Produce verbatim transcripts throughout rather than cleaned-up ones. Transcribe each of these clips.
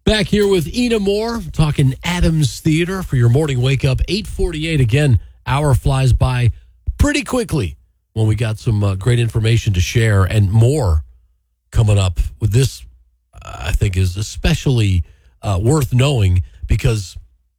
Back here with Ina Moore, talking Adams Theater for your morning wake up. eight forty-eight again, hour flies by pretty quickly when we got some uh, great information to share and more coming up with this. uh, I think is especially uh, worth knowing because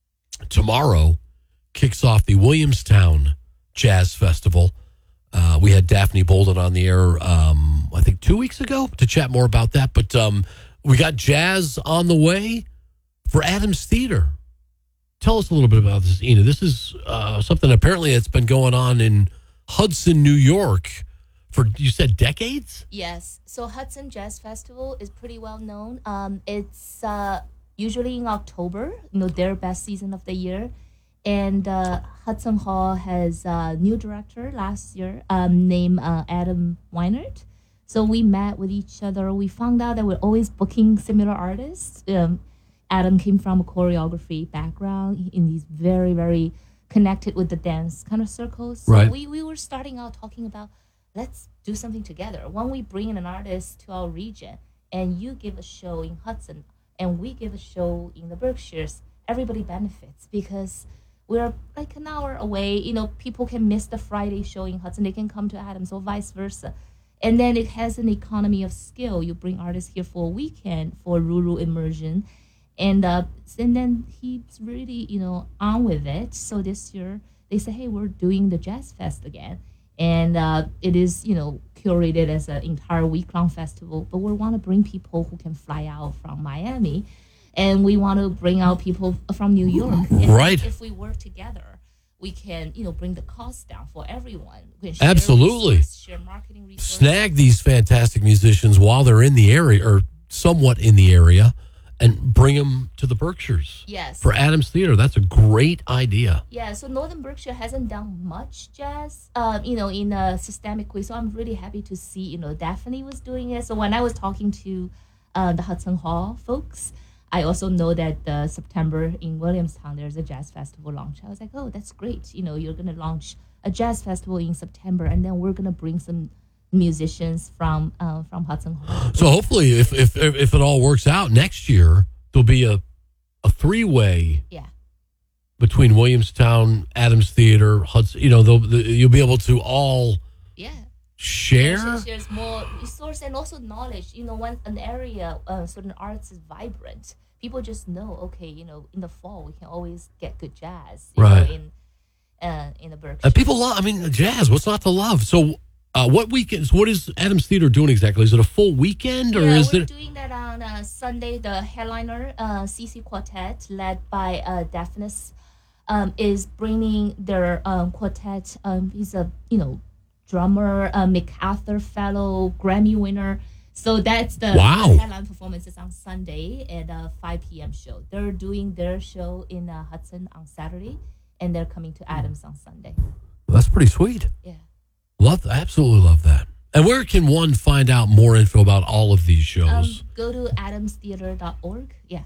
tomorrow kicks off the Williamstown Jazz Festival. Uh, we had Daphne Bolden on the air, um, I think two weeks ago to chat more about that. But um, we got jazz on the way for Adams Theater. Tell us a little bit about this, Ina. This is uh, something apparently that's been going on in Hudson, New York for, you said, decades? Yes. So Hudson Jazz Festival is pretty well known. Um, it's uh, usually in October, you know, their best season of the year. And uh, Hudson Hall has a new director last year um, named uh, Adam Weinert. So we met with each other. We found out that we're always booking similar artists. Um, Adam came from a choreography background, and he's very, very connected with the dance kind of circles. So right. we, we were starting out talking about, let's do something together. When we bring in an artist to our region, and you give a show in Hudson, and we give a show in the Berkshires, everybody benefits because we're like an hour away. You know, people can miss the Friday show in Hudson. They can come to Adams or vice versa. And then it has an economy of scale. You bring artists here for a weekend for rural immersion. And uh, and then he's really, you know, on with it. So this year they say, hey, we're doing the Jazz Fest again. And uh, it is, you know, curated as an entire week-long festival. But we want to bring people who can fly out from Miami. And we want to bring out people from New York. And right. If we work together, we can, you know, bring the cost down for everyone. We can share Absolutely. resources, share marketing resources. Snag these fantastic musicians while they're in the area or somewhat in the area and bring them to the Berkshires. Yes. For Adams Theater. That's a great idea. Yeah, so Northern Berkshire hasn't done much jazz, um, you know, in a systemic way. So I'm really happy to see, you know, Daphne was doing it. So when I was talking to uh, the Hudson Hall folks, I also know that uh, September in Williamstown, there's a jazz festival launch. I was like, oh, that's great. You know, you're going to launch a jazz festival in September, and then we're going to bring some musicians from uh, from Hudson Hall. So hopefully, if, if if it all works out next year, there'll be a, a three-way yeah. between Williamstown, Adams Theater, Hudson. You know, they'll, the, you'll be able to all yeah. share. There's, there's more resource and also knowledge. You know, when an area, uh, certain arts is vibrant, people just know, okay, you know, in the fall we can always get good jazz, you right? know, in uh, in the Berkshire. And people love. I mean, jazz. What's not to love? So, uh, what weekends? What is Adams Theater doing exactly? Is it a full weekend, or yeah, is we're it doing that on uh, Sunday? The headliner, uh, C C Quartet, led by uh, Daphnis, um, is bringing their um, quartet. Um, he's a you know drummer, uh, MacArthur Fellow, Grammy winner. So that's the wow. headline performance is on Sunday at a five p.m. show. They're doing their show in uh, Hudson on Saturday, and they're coming to Adams on Sunday. Well, that's pretty sweet. Yeah. Love, absolutely love that. And where can one find out more info about all of these shows? Um, go to adams theater dot org. Yeah.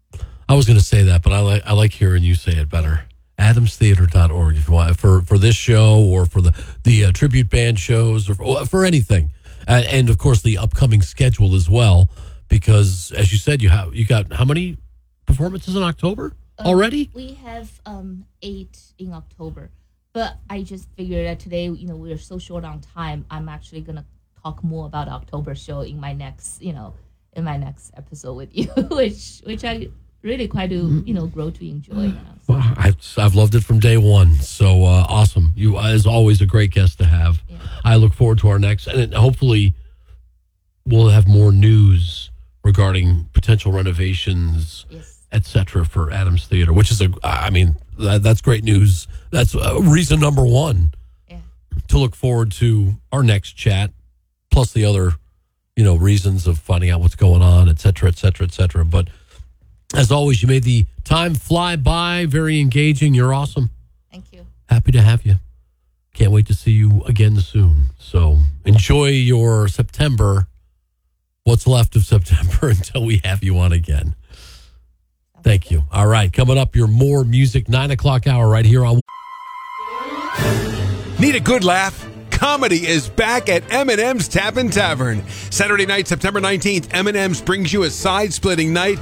I was going to say that, but I like I like hearing you say it better. adams theater dot org if you want for, for this show or for the the uh, tribute band shows or for, for anything, uh, and of course the upcoming schedule as well. Because as you said, you have you got how many performances in October um, already? We have um, eight in October. But I just figured that today, you know, we're so short on time. I'm actually gonna talk more about the October show in my next, you know, in my next episode with you, which which I really quite do, you know, grow to enjoy. Now, so. Well, I've, I've loved it from day one. So uh, awesome! You, as always, a great guest to have. Yeah. I look forward to our next, and hopefully, we'll have more news regarding potential renovations. Yes. et cetera for Adams Theater, which is a, I mean, that, that's great news. That's uh, reason number one yeah. to look forward to our next chat, plus the other, you know, reasons of finding out what's going on, et cetera, et cetera, et cetera. But as always, you made the time fly by, very engaging. You're awesome. Thank you. Happy to have you. Can't wait to see you again soon. So enjoy your September, what's left of September until we have you on again. Thank you. All right. Coming up, your more music, nine o'clock hour right here on. Need a good laugh? Comedy is back at M and M's Tap and Tavern. Saturday night, September nineteenth, M and M's brings you a side-splitting night